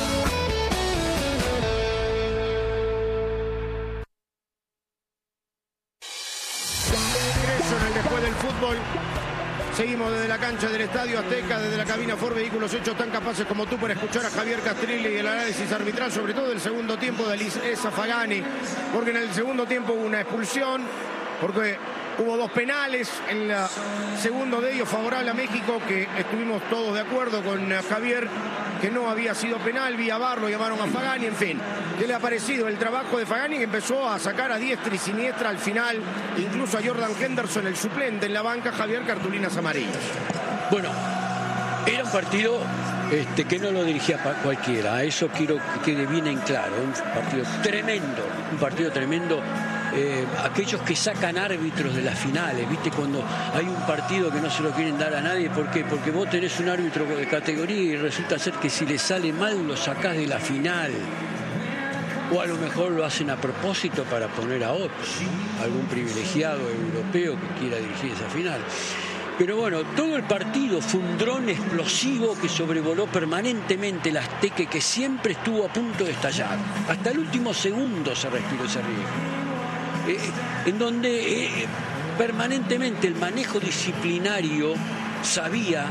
[SPEAKER 2] Después del fútbol, seguimos desde la cancha del Estadio Azteca, desde la cabina Ford Vehículos Hechos tan capaces como tú para escuchar a Javier Castrilli y el análisis arbitral, sobre todo el segundo tiempo de Elisa Fagani, porque en el segundo tiempo hubo una expulsión, porque hubo dos penales, en el segundo de ellos favorable a México, que estuvimos todos de acuerdo con Javier, que no había sido penal, vía VAR, lo llamaron a Fagani, en fin. ¿Qué le ha parecido el trabajo de Fagani, que empezó a sacar a diestra y siniestra al final, incluso a Jordan Henderson, el suplente en la banca, Javier, cartulinas amarillas?
[SPEAKER 5] Bueno, era un partido que no lo dirigía cualquiera, eso quiero que quede bien en claro, un partido tremendo. Aquellos que sacan árbitros de las finales, ¿viste? Cuando hay un partido que no se lo quieren dar a nadie, ¿por qué? Porque vos tenés un árbitro de categoría y resulta ser que si le sale mal lo sacás de la final. O a lo mejor lo hacen a propósito para poner a otro, ¿no? Algún privilegiado europeo que quiera dirigir esa final. Pero bueno, todo el partido fue un dron explosivo que sobrevoló permanentemente el Azteca, que siempre estuvo a punto de estallar. Hasta el último segundo se respiró ese riesgo. En donde permanentemente el manejo disciplinario sabía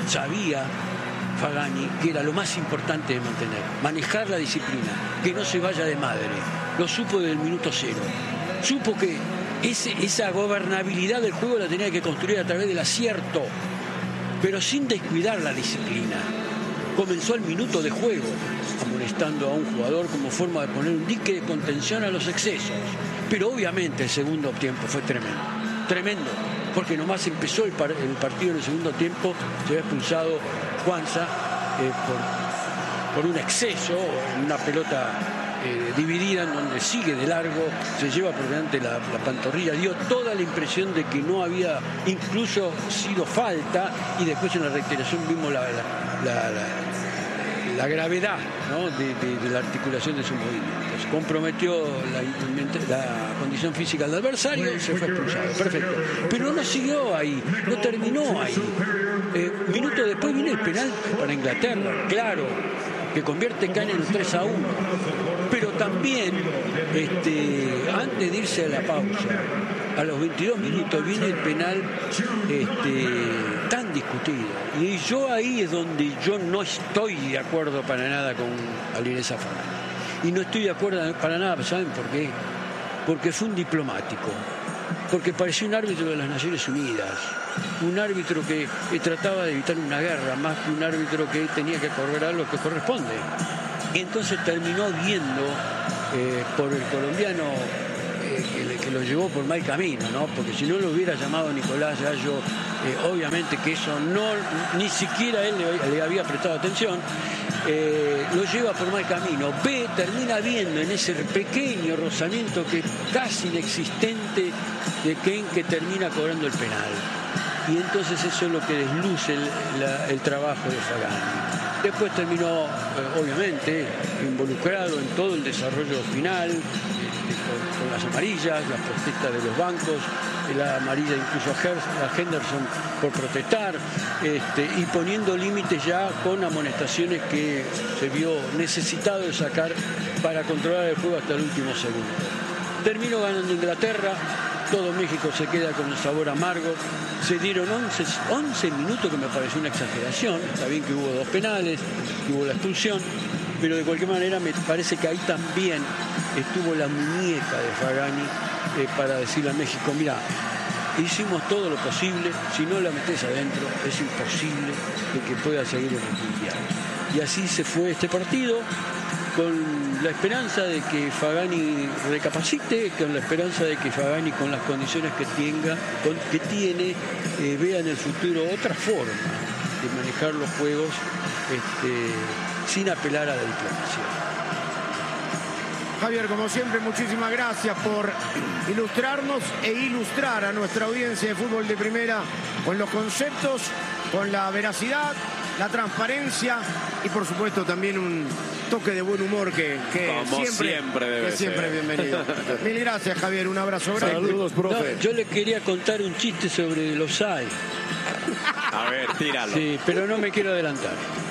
[SPEAKER 5] Fagani que era lo más importante de mantener, manejar la disciplina, que no se vaya de madre. Lo supo desde el minuto cero. Supo que esa gobernabilidad del juego la tenía que construir a través del acierto, pero sin descuidar la disciplina. Comenzó el minuto de juego, amonestando a un jugador como forma de poner un dique de contención a los excesos. Pero obviamente el segundo tiempo fue tremendo, porque nomás empezó el partido en el segundo tiempo, se había expulsado Juanza por un exceso, una pelota dividida en donde sigue de largo, se lleva por delante la pantorrilla, dio toda la impresión de que no había incluso sido falta, y después en la reiteración vimos la gravedad, ¿no? de la articulación de su movimiento. Se comprometió la condición física del adversario, se fue expulsado. Perfecto. Pero no siguió ahí, no terminó ahí. Minutos después viene el penal para Inglaterra, claro, que convierte Kane en un 3-1. Pero también, antes de irse a la pausa, a los 22 minutos viene el penal tan discutido. Y yo ahí es donde yo no estoy de acuerdo para nada con Elisa Fagani. Y no estoy de acuerdo para nada, ¿saben por qué? Porque fue un diplomático, porque parecía un árbitro de las Naciones Unidas, un árbitro que trataba de evitar una guerra, más que un árbitro que tenía que correr a lo que corresponde. Y entonces terminó viendo por el colombiano que lo llevó por mal camino, ¿no? Porque si no lo hubiera llamado Nicolás Gallo, obviamente que eso ni siquiera él le había prestado atención. Lo lleva por mal camino. Termina viendo en ese pequeño rozamiento que es casi inexistente de Kane, que termina cobrando el penal. Y entonces eso es lo que desluce el trabajo de Fagani. Después terminó, obviamente, involucrado en todo el desarrollo final, con las amarillas, las protestas de los bancos, la amarilla incluso a Henderson por protestar, y poniendo límites ya con amonestaciones que se vio necesitado de sacar para controlar el juego hasta el último segundo. Terminó ganando Inglaterra, todo México se queda con el sabor amargo. Se dieron 11 minutos, que me pareció una exageración. Está bien que hubo 2 penales, que hubo la expulsión, pero de cualquier manera me parece que ahí también estuvo la muñeca de Fagani para decirle a México: mira, hicimos todo lo posible, si no la metés adentro es imposible de que pueda seguir en el Mundial. Y así se fue este partido, con la esperanza de que Fagani recapacite, con la esperanza de que Fagani, con las condiciones que tiene, vea en el futuro otra forma de manejar los juegos sin apelar a la diplomacia.
[SPEAKER 2] Javier, como siempre, muchísimas gracias por ilustrarnos e ilustrar a nuestra audiencia de fútbol de primera con los conceptos, con la veracidad, la transparencia y, por supuesto, también un toque de buen humor que siempre es bienvenido. Mil gracias, Javier. Un abrazo grande.
[SPEAKER 4] Saludos, profe.
[SPEAKER 5] No, yo le quería contar un chiste sobre los AI.
[SPEAKER 3] A ver, tíralo.
[SPEAKER 5] Sí, pero no me quiero adelantar.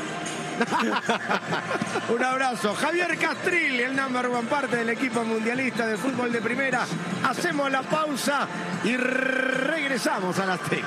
[SPEAKER 2] Un abrazo. Javier Castril, el number one, parte del equipo mundialista de fútbol de primera. Hacemos la pausa y regresamos a la Azteca.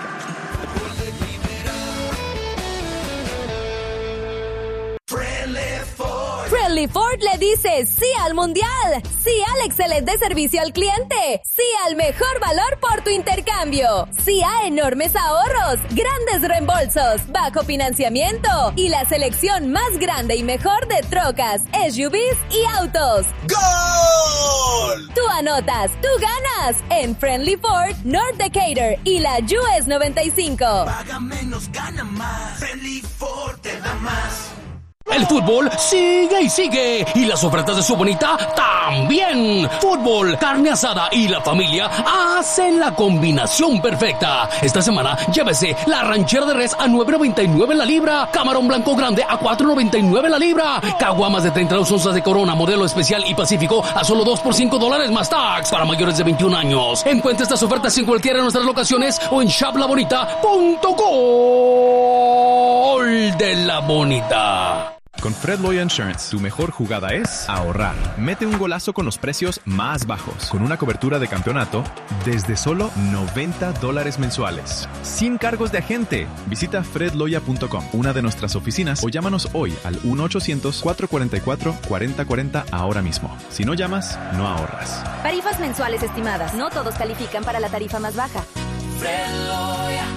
[SPEAKER 11] Friendly Ford le dice sí al mundial, sí al excelente servicio al cliente, sí al mejor valor por tu intercambio, sí a enormes ahorros, grandes reembolsos, bajo financiamiento y la selección más grande y mejor de trocas, SUVs y autos.
[SPEAKER 8] ¡Gol!
[SPEAKER 11] Tú anotas, tú ganas en Friendly Ford, North Decatur y la US 95.
[SPEAKER 8] Paga menos, gana más. Friendly Ford te da más.
[SPEAKER 17] El fútbol sigue y sigue, y las ofertas de Su Bonita también. Fútbol, carne asada y la familia hacen la combinación perfecta. Esta semana llévese la ranchera de res a $9.99 la libra, camarón blanco grande a $4.99 la libra, caguamas de 32 onzas de Corona modelo especial y Pacífico a solo $2 por $5 más tax para mayores de 21 años. Encuentre estas ofertas en cualquiera de nuestras locaciones o en shoplabonita.com. Gol de la Bonita.
[SPEAKER 18] Con Fred Loya Insurance, tu mejor jugada es ahorrar. Mete un golazo con los precios más bajos, con una cobertura de campeonato desde solo $90 mensuales. Sin cargos de agente. Visita fredloya.com, una de nuestras oficinas, o llámanos hoy al 1-800-444-4040 ahora mismo. Si no llamas, no ahorras.
[SPEAKER 11] Tarifas mensuales estimadas. No todos califican para la tarifa más baja.
[SPEAKER 8] Fred Loya.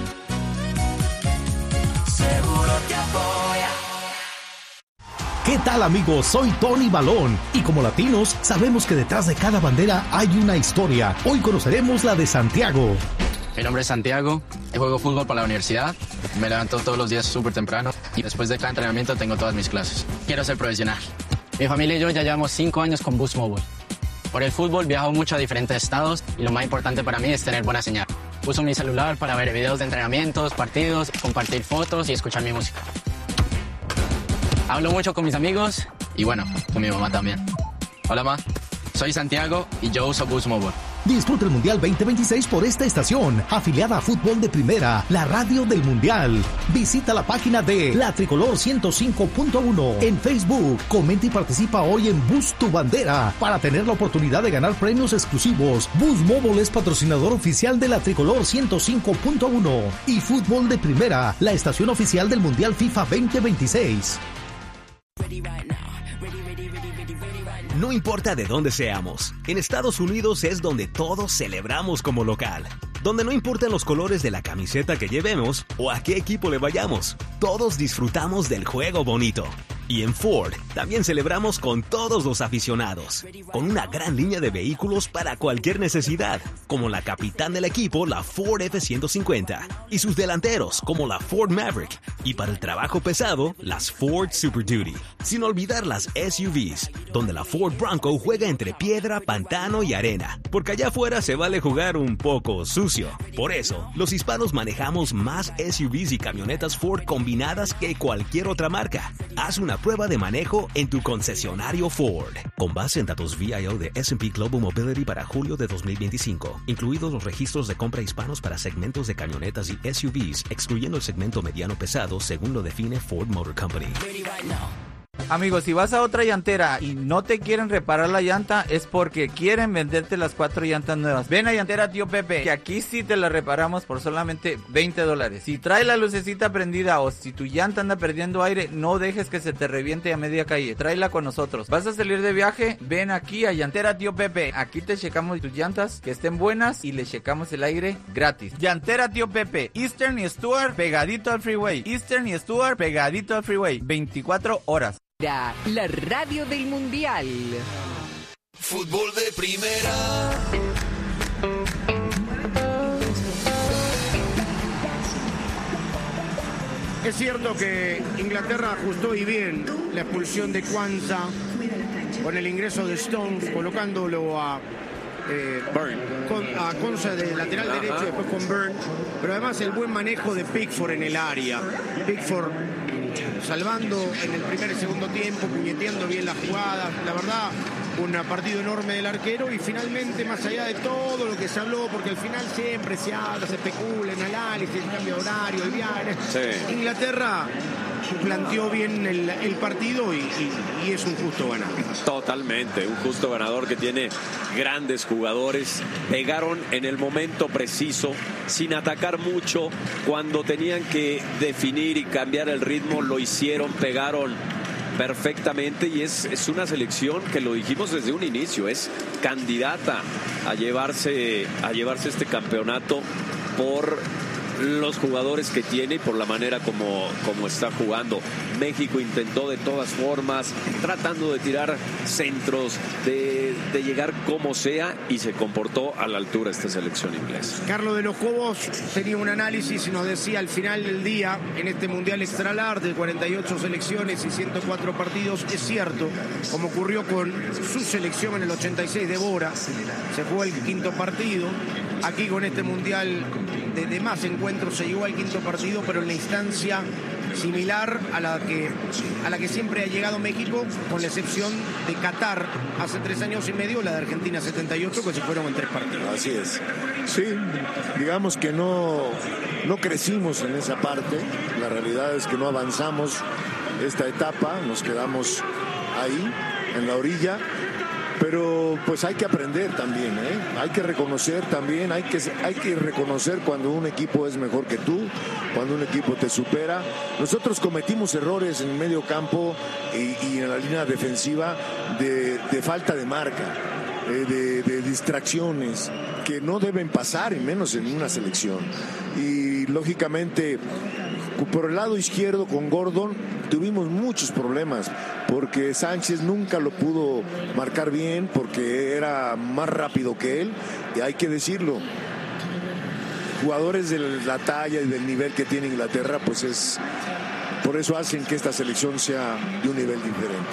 [SPEAKER 8] Seguro te apoya.
[SPEAKER 19] ¿Qué tal, amigos? Soy Tony Balón y como latinos sabemos que detrás de cada bandera hay una historia. Hoy conoceremos la de Santiago.
[SPEAKER 20] Mi nombre es Santiago, juego fútbol para la universidad, me levanto todos los días súper temprano y después de cada entrenamiento tengo todas mis clases. Quiero ser profesional. Mi familia y yo ya llevamos 5 años con Boost Mobile. Por el fútbol viajo mucho a diferentes estados y lo más importante para mí es tener buena señal. Uso mi celular para ver videos de entrenamientos, partidos, compartir fotos y escuchar mi música. Hablo mucho con mis amigos y bueno, con mi mamá también. Hola, ma. Soy Santiago y yo uso Boost Mobile.
[SPEAKER 19] Disfruta el Mundial 2026 por esta estación, afiliada a Fútbol de Primera, la radio del Mundial. Visita la página de La Tricolor 105.1 en Facebook. Comenta y participa hoy en Boost Tu Bandera para tener la oportunidad de ganar premios exclusivos. Boost Mobile es patrocinador oficial de La Tricolor 105.1 y Fútbol de Primera, la estación oficial del Mundial FIFA 2026.
[SPEAKER 21] No importa de dónde seamos, en Estados Unidos es donde todos celebramos como local. Donde no importan los colores de la camiseta que llevemos o a qué equipo le vayamos, todos disfrutamos del juego bonito. Y en Ford también celebramos con todos los aficionados, con una gran línea de vehículos para cualquier necesidad, como la capitán del equipo, la Ford F-150, y sus delanteros, como la Ford Maverick, y para el trabajo pesado, las Ford Super Duty. Sin olvidar las SUVs, donde la Ford Bronco juega entre piedra, pantano y arena, porque allá afuera se vale jugar un poco sucio. Por eso, los hispanos manejamos más SUVs y camionetas Ford combinadas que cualquier otra marca. Haz una prueba de manejo en tu concesionario Ford. Con base en datos VIO de S&P Global Mobility para julio de 2025, incluidos los registros de compra hispanos para segmentos de camionetas y SUVs, excluyendo el segmento mediano pesado, según lo define Ford Motor Company.
[SPEAKER 22] Amigos, si vas a otra llantera y no te quieren reparar la llanta, es porque quieren venderte las 4 llantas nuevas. Ven a Llantera Tío Pepe, que aquí sí te la reparamos por solamente $20. Si trae la lucecita prendida o si tu llanta anda perdiendo aire, no dejes que se te reviente a media calle. Tráela con nosotros. ¿Vas a salir de viaje? Ven aquí a Llantera Tío Pepe. Aquí te checamos tus llantas, que estén buenas, y le checamos el aire gratis. Llantera Tío Pepe, Eastern y Stuart, pegadito al freeway. Eastern y Stuart, pegadito al freeway. 24 horas.
[SPEAKER 1] La radio del Mundial.
[SPEAKER 8] Fútbol de primera.
[SPEAKER 2] Es cierto que Inglaterra ajustó y bien la expulsión de Kwanza con el ingreso de Stones, colocándolo a Konsa de lateral derecho, después con Burn, pero además el buen manejo de Pickford en el área. Pickford salvando en el primer y segundo tiempo, puñeteando bien las jugadas. La verdad, un partido enorme del arquero, y finalmente, más allá de todo lo que se habló, porque al final siempre se habla, se especula en análisis, el cambio de horario, el viaje. Sí. Inglaterra planteó bien el partido y es un justo ganador.
[SPEAKER 3] Totalmente, un justo ganador que tiene grandes jugadores. Pegaron en el momento preciso, sin atacar mucho. Cuando tenían que definir y cambiar el ritmo, lo hicieron, pegaron perfectamente, y es una selección que, lo dijimos desde un inicio, es candidata a llevarse este campeonato por los jugadores que tiene y por la manera como está jugando. México intentó de todas formas, tratando de tirar centros, de llegar como sea, y se comportó a la altura esta selección inglesa.
[SPEAKER 2] Carlos de los Cobos tenía un análisis y nos decía al final del día, en este Mundial Extra Large de 48 selecciones y 104 partidos, es cierto, como ocurrió con su selección en el 86 de Bora, se jugó el quinto partido. Aquí con este Mundial de más encuentros se llegó al quinto partido, pero en la instancia similar a la que siempre ha llegado México, con la excepción de Qatar hace 3 años y medio, la de Argentina 78, que se fueron en 3 partidos.
[SPEAKER 4] Así es. Sí, digamos que no crecimos en esa parte. La realidad es que no avanzamos esta etapa, nos quedamos ahí, en la orilla. Pero pues hay que aprender también, hay que reconocer también, hay que reconocer cuando un equipo es mejor que tú, cuando un equipo te supera. Nosotros cometimos errores en el medio campo y en la línea defensiva de falta de marca, de distracciones que no deben pasar, y menos en una selección. Y lógicamente, por el lado izquierdo con Gordon tuvimos muchos problemas, porque Sánchez nunca lo pudo marcar bien, porque era más rápido que él, y hay que decirlo, jugadores de la talla y del nivel que tiene Inglaterra, pues por eso hacen que esta selección sea de un nivel diferente.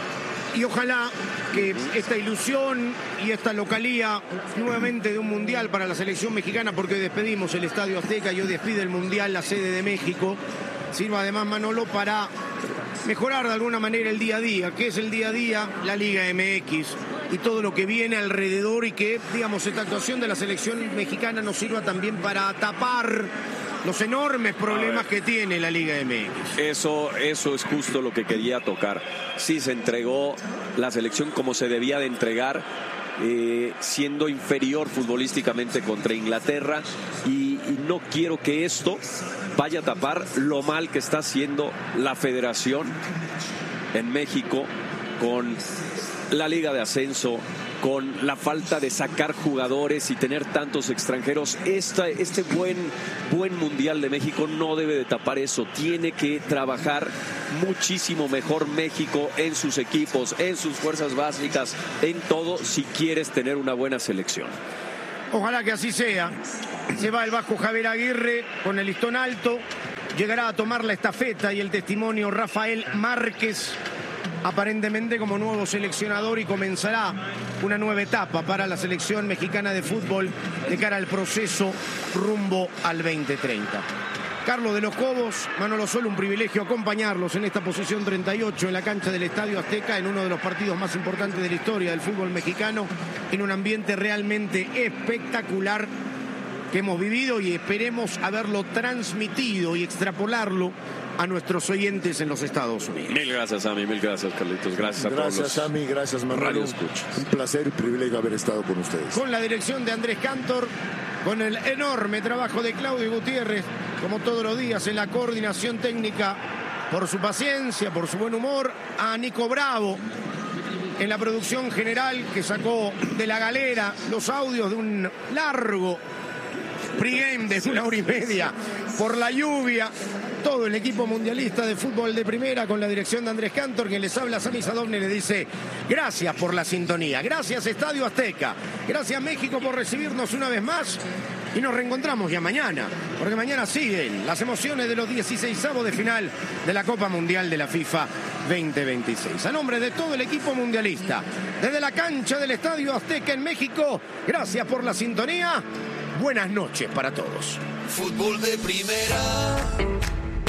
[SPEAKER 2] Y ojalá que esta ilusión y esta localía nuevamente de un mundial para la selección mexicana, porque hoy despedimos el Estadio Azteca y hoy despide el mundial la sede de México, sirva además, Manolo, para mejorar de alguna manera el día a día. ¿Qué es el día a día? La Liga MX y todo lo que viene alrededor, y que, digamos, esta actuación de la selección mexicana nos sirva también para tapar los enormes problemas que tiene la Liga MX.
[SPEAKER 3] Eso es justo lo que quería tocar. Sí, se entregó la selección como se debía de entregar, siendo inferior futbolísticamente contra Inglaterra, y no quiero que esto vaya a tapar lo mal que está haciendo la Federación en México con la Liga de Ascenso, con la falta de sacar jugadores y tener tantos extranjeros, este buen Mundial de México no debe de tapar eso. Tiene que trabajar muchísimo mejor México en sus equipos, en sus fuerzas básicas, en todo, si quieres tener una buena selección.
[SPEAKER 2] Ojalá que así sea. Se va el vasco Javier Aguirre con el listón alto. Llegará a tomar la estafeta y el testimonio Rafael Márquez, aparentemente como nuevo seleccionador, y comenzará una nueva etapa para la selección mexicana de fútbol de cara al proceso rumbo al 2030. Carlos de los Cobos, Manolo Sol, un privilegio acompañarlos en esta posición 38 en la cancha del Estadio Azteca, en uno de los partidos más importantes de la historia del fútbol mexicano, en un ambiente realmente espectacular que hemos vivido, y esperemos haberlo transmitido y extrapolarlo a nuestros oyentes en los Estados Unidos.
[SPEAKER 3] Mil gracias, Sammy, mil gracias, Carlitos. Gracias a todos.
[SPEAKER 4] Gracias, Sammy, gracias, Manolo. Un placer y privilegio haber estado con ustedes.
[SPEAKER 2] Con la dirección de Andrés Cantor, con el enorme trabajo de Claudio Gutiérrez, como todos los días en la coordinación técnica, por su paciencia, por su buen humor, a Nico Bravo en la producción general, que sacó de la galera los audios de un largo pregame de 1 hora y media por la lluvia. Todo el equipo mundialista de fútbol de primera, con la dirección de Andrés Cantor, quien les habla, Sammy Sadovne, le dice gracias por la sintonía, gracias Estadio Azteca, gracias México por recibirnos una vez más, y nos reencontramos ya mañana, porque mañana siguen las emociones de los 16avos de final de la Copa Mundial de la FIFA 2026. A nombre de todo el equipo mundialista, desde la cancha del Estadio Azteca en México, gracias por la sintonía. Buenas noches para todos.
[SPEAKER 8] Fútbol de primera.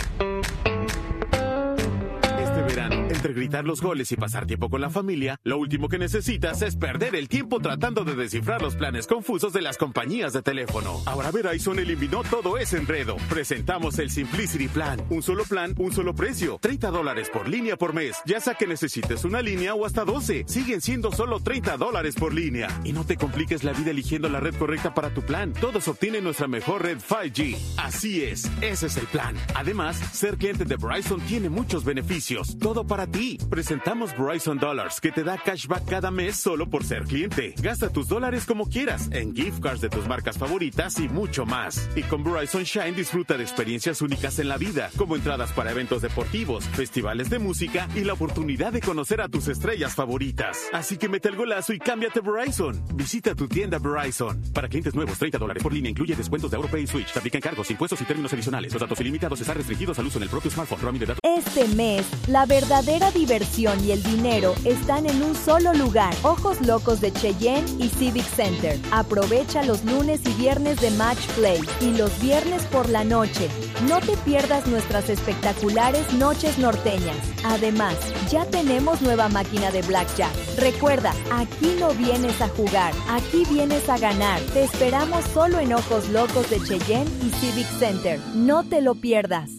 [SPEAKER 6] Este verano, entre gritar los goles y pasar tiempo con la familia, lo último que necesitas es perder el tiempo tratando de descifrar los planes confusos de las compañías de teléfono. Ahora Verizon eliminó todo ese enredo. Presentamos el Simplicity Plan. Un solo plan, un solo precio. $30 por línea por mes. Ya sea que necesites una línea o hasta 12. Siguen siendo solo $30 por línea. Y no te compliques la vida eligiendo la red correcta para tu plan. Todos obtienen nuestra mejor red 5G. Así es, ese es el plan. Además, ser cliente de Verizon tiene muchos beneficios. Todo para ti. Presentamos Verizon Dollars, que te da cashback cada mes solo por ser cliente. Gasta tus dólares como quieras, en gift cards de tus marcas favoritas y mucho más. Y con Verizon Shine disfruta de experiencias únicas en la vida, como entradas para eventos deportivos, festivales de música y la oportunidad de conocer a tus estrellas favoritas. Así que mete el golazo y cámbiate Verizon. Visita tu tienda Verizon. Para clientes nuevos, $30 por línea, incluye descuentos de AuroPay y Switch. Se aplican cargos, impuestos y términos adicionales. Los datos ilimitados están restringidos al uso en el propio smartphone. Roaming de datos.
[SPEAKER 11] Este mes, la verdadera diversión y el dinero están en un solo lugar. Ojos Locos de Cheyenne y Civic Center. Aprovecha los lunes y viernes de Match Play y los viernes por la noche. No te pierdas nuestras espectaculares noches norteñas. Además, ya tenemos nueva máquina de Blackjack. Recuerda, aquí no vienes a jugar, aquí vienes a ganar. Te esperamos solo en Ojos Locos de Cheyenne y Civic Center. No te lo pierdas.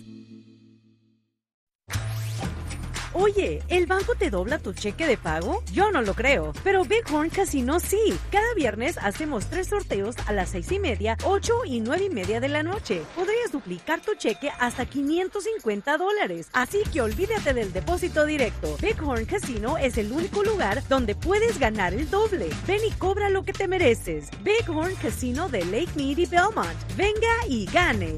[SPEAKER 10] Oye, ¿el banco te dobla tu cheque de pago? Yo no lo creo, pero Bighorn Casino sí. Cada viernes hacemos 3 sorteos a las 6:30, 8 y 9:30 de la noche. Podrías duplicar tu cheque hasta $550. Así que olvídate del depósito directo. Bighorn Casino es el único lugar donde puedes ganar el doble. Ven y cobra lo que te mereces. Bighorn Casino de Lake Mead y Belmont. Venga y gane.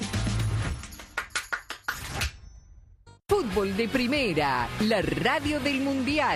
[SPEAKER 1] Fútbol de primera, la radio del Mundial.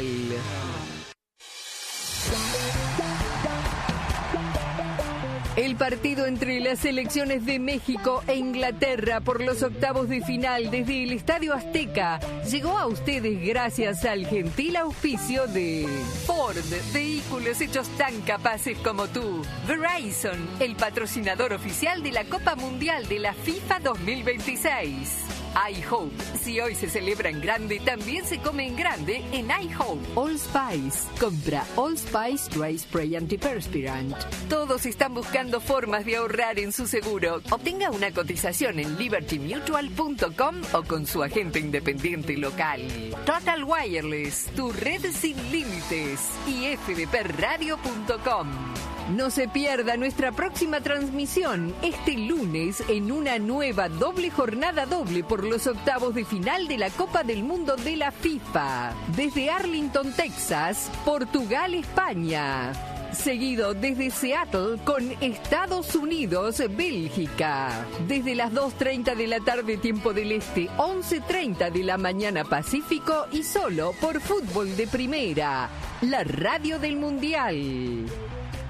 [SPEAKER 1] El partido entre las selecciones de México e Inglaterra por los octavos de final desde el Estadio Azteca llegó a ustedes gracias al gentil auspicio de Ford, vehículos hechos tan capaces como tú. Verizon, el patrocinador oficial de la Copa Mundial de la FIFA 2026. iHope, si hoy se celebra en grande, también se come en grande en iHope. All Spice, compra All Spice Dry Spray Antiperspirant. Todos están buscando formas de ahorrar en su seguro. Obtenga una cotización en libertymutual.com o con su agente independiente local. Total Wireless, tu red sin límites. Y fdpradio.com. No se pierda nuestra próxima transmisión este lunes en una nueva doble jornada doble por los octavos de final de la Copa del Mundo de la FIFA. Desde Arlington, Texas, Portugal, España. Seguido desde Seattle con Estados Unidos, Bélgica. Desde las 2:30 de la tarde, tiempo del este, 11:30 de la mañana Pacífico y solo por Fútbol de Primera, la radio del Mundial.